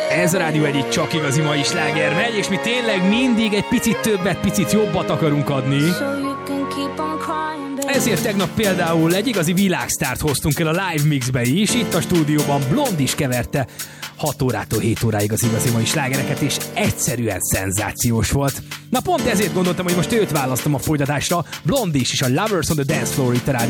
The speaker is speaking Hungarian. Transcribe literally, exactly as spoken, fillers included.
Ez a rádió egyik csak igazi mai sláger megy, és mi tényleg mindig egy picit többet, picit jobbat akarunk adni. Ezért tegnap például egy igazi világsztárt hoztunk el a live mixbe is, itt a stúdióban Blond is keverte hat órától hét óráig az igazi mai slágereket, és egyszerűen szenzációs volt. Na pont ezért gondoltam, hogy most őt választom a folytatásra, Blond is, és a Lovers on the Dance Floor itt a rádió